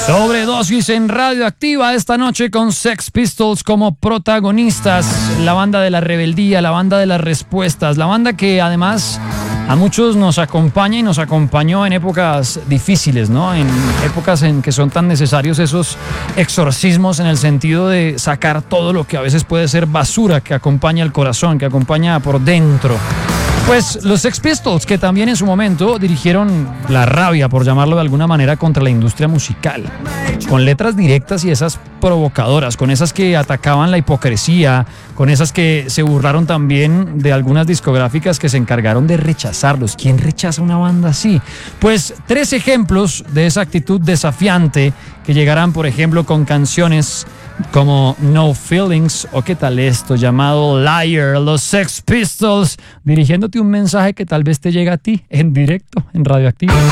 Sobredosis en Radioactiva esta noche con Sex Pistols como protagonistas, la banda de la rebeldía, la banda de las respuestas, la banda que además a muchos nos acompaña y nos acompañó en épocas difíciles, ¿no? En épocas en que son tan necesarios esos exorcismos en el sentido de sacar todo lo que a veces puede ser basura que acompaña el corazón, que acompaña por dentro. Pues los Sex Pistols, que también en su momento dirigieron la rabia, por llamarlo de alguna manera, contra la industria musical, con letras directas y esas provocadoras, con esas que atacaban la hipocresía, con esas que se burlaron también de algunas discográficas que se encargaron de rechazarlos. ¿Quién rechaza una banda así? Pues 3 ejemplos de esa actitud desafiante que llegarán, por ejemplo, con canciones como No Feelings o qué tal esto llamado Liar, los Sex Pistols dirigiéndote un mensaje que tal vez te llega a ti en directo en Radioactiva.